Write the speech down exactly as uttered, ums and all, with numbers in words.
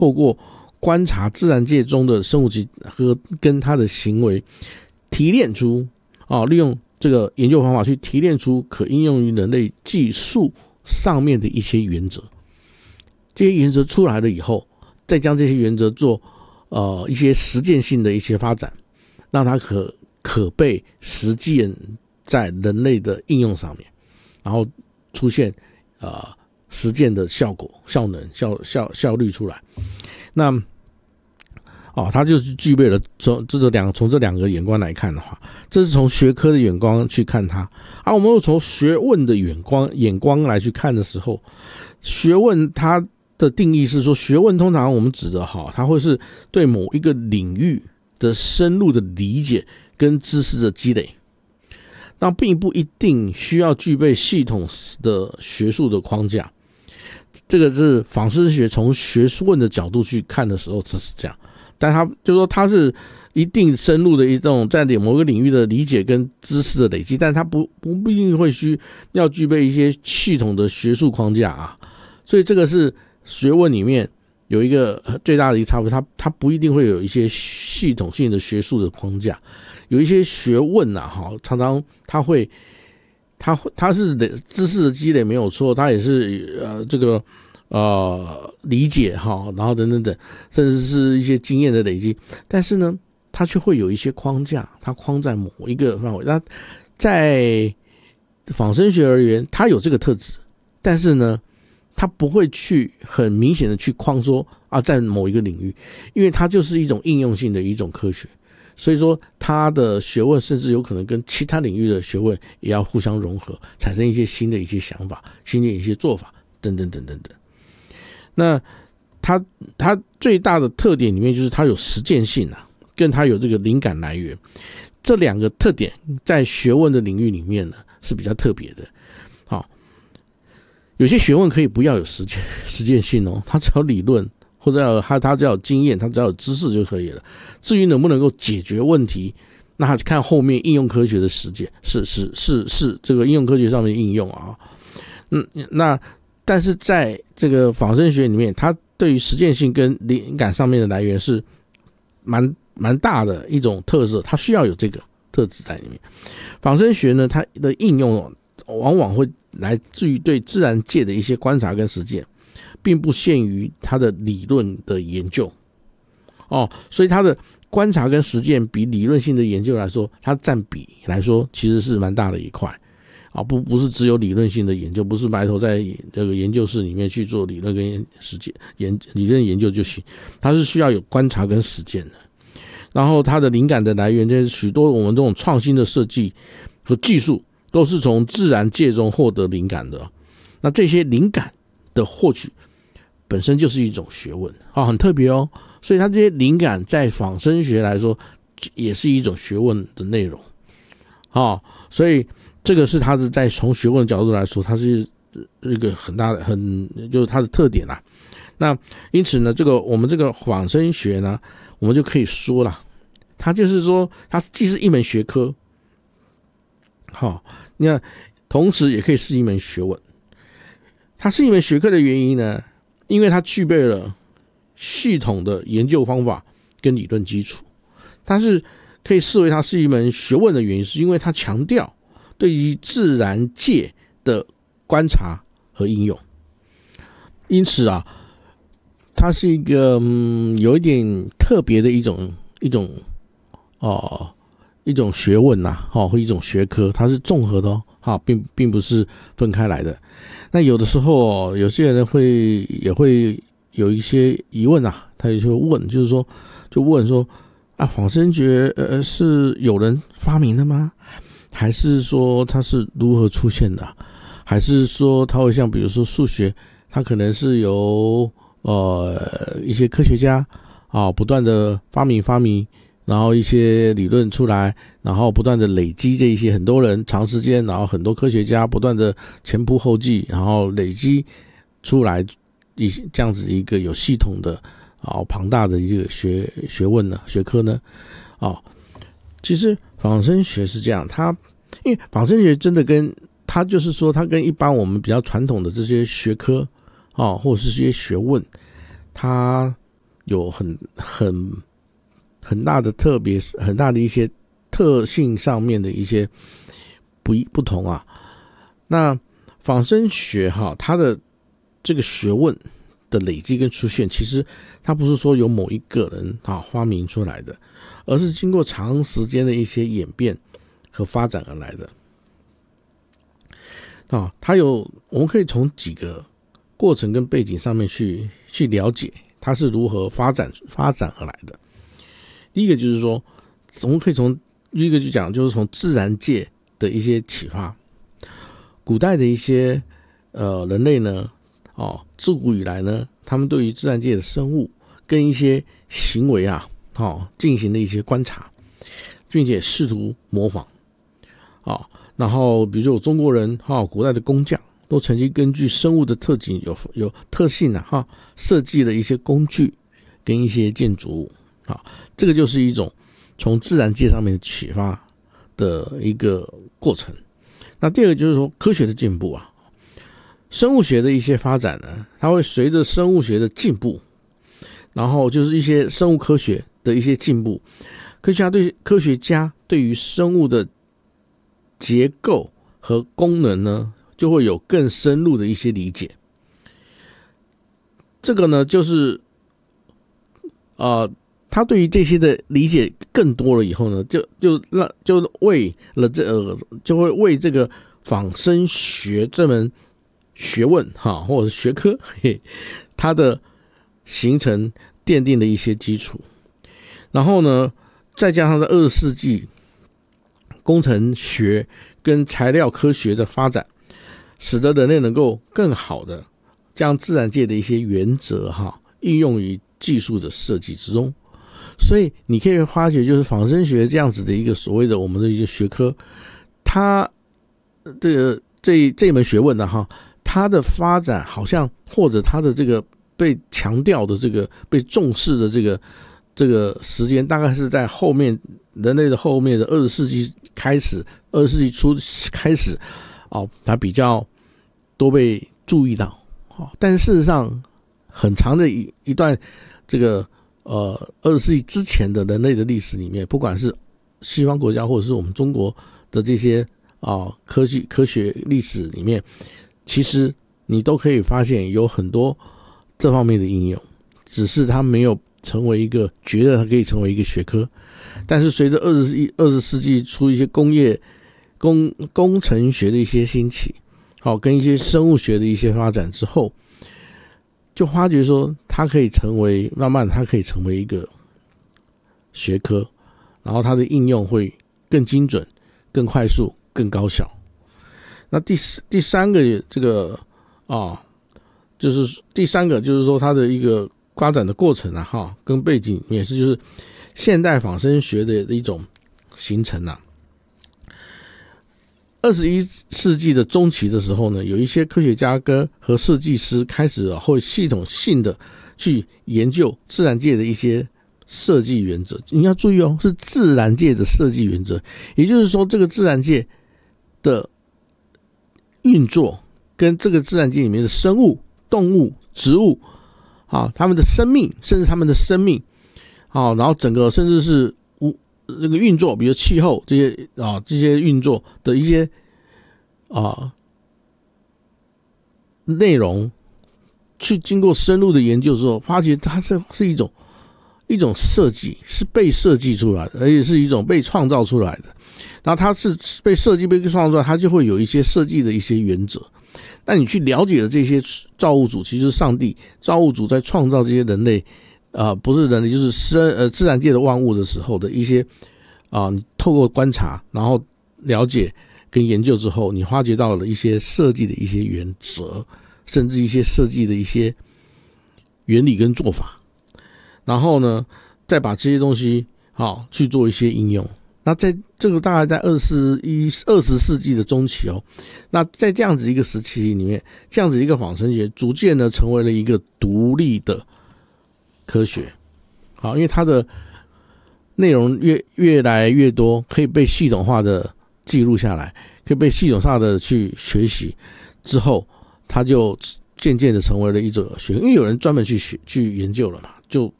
透过观察自然界中的生物及和跟它的行为，提炼出啊，利用这个研究方法去提炼出可应用于人类技术上面的一些原则。这些原则出来了以后，再将这些原则做呃一些实践性的一些发展，让它可可被实践在人类的应用上面，然后出现呃实践的效果、效能、效效效率出来。那哦，它就是具备了从这两个从这两个眼光来看的话，这是从学科的眼光去看它，而、啊、我们又从学问的眼光眼光来去看的时候，学问它的定义是说，学问通常我们指的哈，它会是对某一个领域的深入的理解跟知识的积累，那并不一定需要具备系统的学术的框架。这个是仿生学从学问的角度去看的时候，这是这样。但它就是说，它是一定深入的一种在某个领域的理解跟知识的累积，但它不不一定会需要具备一些系统的学术框架啊。所以这个是学问里面有一个最大的一个差别，它它不一定会有一些系统性的学术的框架，有一些学问啊，哈，常常它会，它它是知识的积累没有错，它也是呃这个呃理解哈，然后等等等，甚至是一些经验的累积，但是呢，它却会有一些框架，它框在某一个范围。那在仿生学而言，它有这个特质，但是呢，它不会去很明显的去框说啊，在某一个领域，因为它就是一种应用性的一种科学，所以说它的学问甚至有可能跟其他领域的学问也要互相融合，产生一些新的一些想法、新的一些做法等等等等等。那它它最大的特点里面就是它有实践性啊，跟它有这个灵感来源，这两个特点在学问的领域里面呢是比较特别的。好，有些学问可以不要有实践实践性哦，它只要理论或者要它它只要有经验，它只要有知识就可以了。至于能不能够解决问题，那看后面应用科学的实践，是是是是这个应用科学上面的应用啊。嗯，那但是在这个仿生学里面，它对于实践性跟灵感上面的来源是蛮蛮大的一种特色，它需要有这个特质在里面。仿生学呢，它的应用往往会来自于对自然界的一些观察跟实践，并不限于它的理论的研究哦，所以它的观察跟实践比理论性的研究来说，它占比来说其实是蛮大的一块啊，不不是只有理论性的研究，不是埋头在这个研究室里面去做理论跟实践研理论研究就行，它是需要有观察跟实践的。然后它的灵感的来源，就是许多我们这种创新的设计和技术都是从自然界中获得灵感的。那这些灵感的获取本身就是一种学问啊，很特别哦。所以它这些灵感在仿生学来说也是一种学问的内容啊，所以这个是它是在从学问的角度来说，它是一个很大的很就是它的特点啦。那因此呢，这个我们这个仿生学呢，我们就可以说啦，它就是说它既是一门学科，好，你看同时也可以是一门学问。它是一门学科的原因呢，因为它具备了系统的研究方法跟理论基础。它是可以视为它是一门学问的原因，是因为它强调对于自然界的观察和应用。因此啊，它是一个、嗯、有一点特别的一种一种哦一种学问呐、啊，哦或一种学科，它是综合的哦，哈，并并不是分开来的。那有的时候有些人会也会有一些疑问啊，他也就问，就是说就问说啊，仿生学呃是有人发明的吗？还是说它是如何出现的？还是说它会像比如说数学，它可能是由呃一些科学家啊不断的发明发明，然后一些理论出来，然后不断的累积这一些很多人长时间，然后很多科学家不断的前仆后继，然后累积出来一这样子一个有系统的啊庞大的一个学学问呢学科呢啊，其实仿生学是这样，它因为仿生学真的跟它就是说它跟一般我们比较传统的这些学科啊或者是这些学问，它有很很很大的特别很大的一些特性上面的一些不不同啊。那仿生学哈，它的这个学问的累积跟出现，其实它不是说由某一个人啊发明出来的，而是经过长时间的一些演变和发展而来的。啊，它有我们可以从几个过程跟背景上面去去了解它是如何发展发展而来的。第一个就是说，我们可以从第一个就讲，就是从自然界的一些启发。古代的一些呃人类呢，哦，自古以来呢，他们对于自然界的生物跟一些行为啊，哦，进行了一些观察，并且试图模仿，哦，然后比如说有中国人哈、哦，古代的工匠都曾经根据生物的特性有有特性啊哈，设计了一些工具跟一些建筑物啊，这个就是一种从自然界上面启发的一个过程。那第二个就是说科学的进步啊，生物学的一些发展呢，它会随着生物学的进步，然后就是一些生物科学的一些进步，科学家对科学家对于生物的结构和功能呢，就会有更深入的一些理解。这个呢，就是呃，他对于这些的理解更多了以后呢，就就让就为了这呃，就会为这个仿生学这门学问哈，或者是学科，嘿，它的形成奠定了一些基础。然后呢，再加上在二十世纪工程学跟材料科学的发展，使得人类能够更好的将自然界的一些原则哈应用于技术的设计之中。所以你可以发觉，就是仿生学这样子的一个所谓的我们的一些学科，它这个这这一门学问呢哈，它的发展好像或者它的这个被强调的这个被重视的这个这个时间，大概是在后面人类的后面的二十世纪开始，二十世纪初开始哦，它比较都被注意到。但事实上，很长的一一段这个。呃，二十世纪之前的人类的历史里面，不管是西方国家或者是我们中国的这些啊、呃、科技科学历史里面，其实你都可以发现有很多这方面的应用，只是它没有成为一个觉得它可以成为一个学科。但是随着二十一二十世纪初一些工业工工程学的一些兴起，好、哦、跟一些生物学的一些发展之后，就发觉说它可以成为慢慢它可以成为一个学科，然后它的应用会更精准、更快速、更高效。那第第三个这个啊，就是第三个就是说它的一个发展的过程啊，哈，跟背景也是就是现代仿生学的一种形成啊。二十一世纪的中期的时候呢，有一些科学家跟和设计师开始会系统性的去研究自然界的一些设计原则。你要注意哦，是自然界的设计原则，也就是说，这个自然界的运作跟这个自然界里面的生物、动物、植物啊，他们的生命，甚至他们的生命啊，然后整个甚至是这个运作，比如气候这些啊，这些运作的一些啊内容，去经过深入的研究之后，发觉它是是一种一种设计，是被设计出来的，而且是一种被创造出来的。然后它是被设计、被创造出来，它就会有一些设计的一些原则。那你去了解了这些造物主，其实是上帝造物主在创造这些人类。啊、呃，不是人类，就是生呃自然界的万物的时候的一些啊、呃，你透过观察，然后了解跟研究之后，你发觉到了一些设计的一些原则，甚至一些设计的一些原理跟做法，然后呢，再把这些东西好、哦、去做一些应用。那在这个大概在二十一二十世纪的中期哦，那在这样子一个时期里面，这样子一个仿生学逐渐的成为了一个独立的科学，好，因为它的内容越越来越多，可以被系统化的记录下来，可以被系统化的去学习之后，它就渐渐的成为了一种学，因为有人专门去学去研究了嘛，就